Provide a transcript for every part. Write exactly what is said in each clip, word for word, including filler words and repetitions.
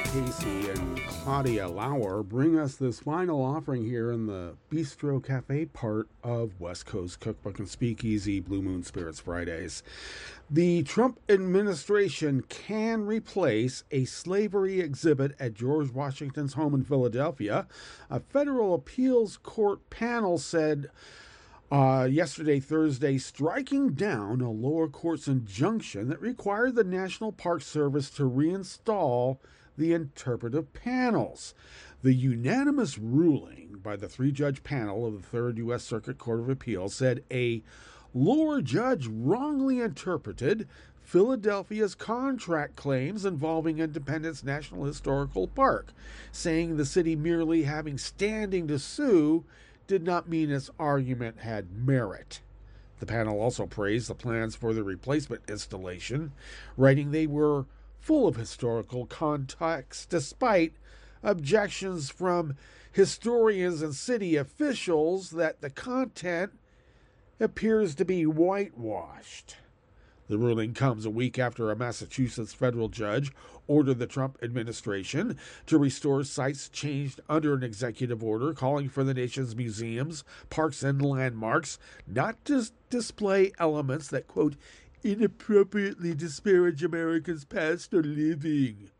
Casey and Claudia Lauer bring us this final offering here in the Bistro Cafe part of West Coast Cookbook and Speakeasy Blue Moon Spirits Fridays. The Trump administration can replace a slavery exhibit at George Washington's home in Philadelphia. A federal appeals court panel said Uh, yesterday, Thursday, striking down a lower court's injunction that required the National Park Service to reinstall the interpretive panels. The unanimous ruling by the three-judge panel of the Third U S Circuit Court of Appeals said a lower judge wrongly interpreted Philadelphia's contract claims involving Independence National Historical Park, saying the city merely having standing to sue did not mean its argument had merit. The panel also praised the plans for the replacement installation, writing they were full of historical context despite objections from historians and city officials that the content appears to be whitewashed. The ruling comes a week after a Massachusetts federal judge ordered the Trump administration to restore sites changed under an executive order calling for the nation's museums, parks, and landmarks not to display elements that, quote, inappropriately disparage Americans past or living.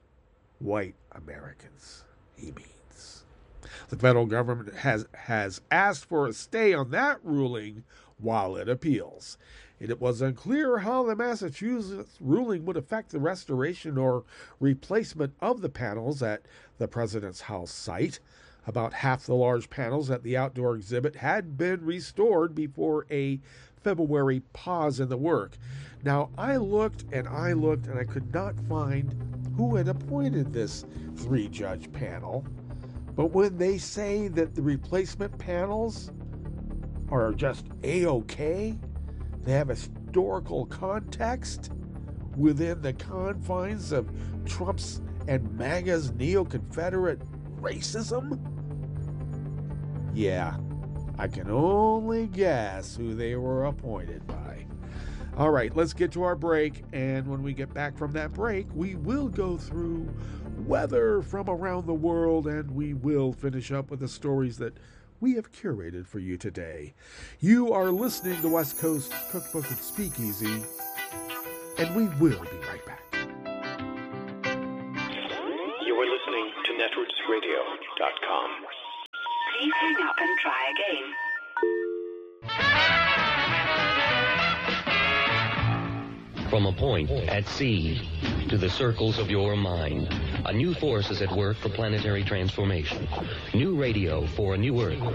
White Americans, he means. The federal government has, has asked for a stay on that ruling while it appeals. It was unclear how the Massachusetts ruling would affect the restoration or replacement of the panels at the President's House site. About half the large panels at the outdoor exhibit had been restored before a February pause in the work. Now, I looked and I looked and I could not find who had appointed this three-judge panel. But when they say that the replacement panels are just A-okay, they have historical context within the confines of Trump's and MAGA's neo-Confederate racism? Yeah, I can only guess who they were appointed by. All right, let's get to our break, and when we get back from that break, we will go through weather from around the world, and we will finish up with the stories that we have curated for you today. You are listening to West Coast Cookbook and Speakeasy, and we will be right back. You are listening to netroots radio dot com. Please hang up and try again. From a point at sea to the circles of your mind, a new force is at work for planetary transformation. New radio for a new Earth.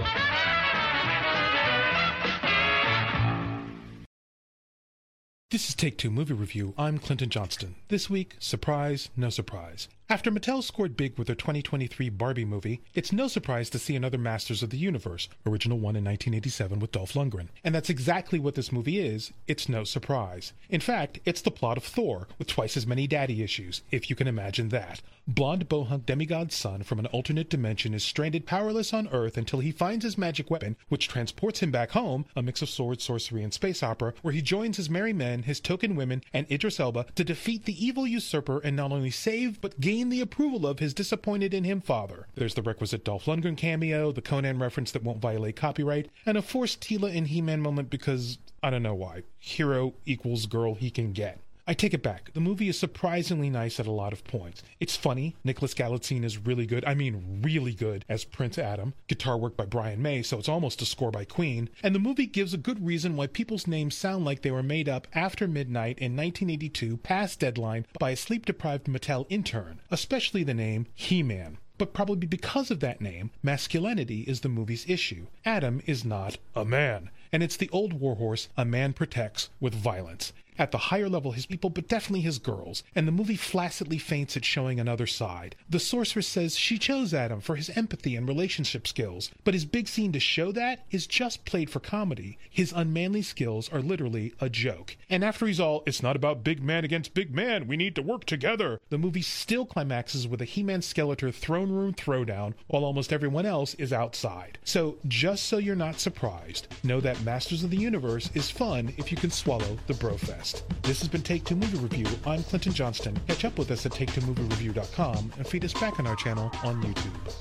This is Take Two Movie Review. I'm Clinton Johnston. This week, surprise, no surprise. After Mattel scored big with their twenty twenty-three Barbie movie, it's no surprise to see another Masters of the Universe, original one in nineteen eighty-seven with Dolph Lundgren. And that's exactly what this movie is. It's no surprise. In fact, it's the plot of Thor, with twice as many daddy issues, if you can imagine that. Blonde bohunk demigod's son from an alternate dimension is stranded powerless on Earth until he finds his magic weapon, which transports him back home, a mix of sword, sorcery, and space opera, where he joins his merry men, his token women, and Idris Elba to defeat the evil usurper and not only save, but gain the approval of his disappointed in him father. There's the requisite Dolph Lundgren cameo, the Conan reference that won't violate copyright, and a forced Tila and He-Man moment because, I don't know why, hero equals girl he can get. I take it back. The movie is surprisingly nice at a lot of points. It's funny. Nicholas Galitzine is really good. I mean really good as Prince Adam. Guitar work by Brian May, so it's almost a score by Queen. And the movie gives a good reason why people's names sound like they were made up after midnight in nineteen eighty-two, past deadline, by a sleep-deprived Mattel intern, especially the name He-Man. But probably because of that name, masculinity is the movie's issue. Adam is not a man. And it's the old warhorse, a man protects with violence. At the higher level, his people, but definitely his girls. And the movie flaccidly feints at showing another side. The sorceress says she chose Adam for his empathy and relationship skills. But his big scene to show that is just played for comedy. His unmanly skills are literally a joke. And after he's all, it's not about big man against big man, we need to work together, the movie still climaxes with a He-Man Skeletor throne room throwdown while almost everyone else is outside. So, just so you're not surprised, know that Masters of the Universe is fun if you can swallow the brofest. podcast. This has been Take Two Movie Review. I'm Clinton Johnston. Catch up with us at take two movie review dot com and feed us back on our channel on YouTube.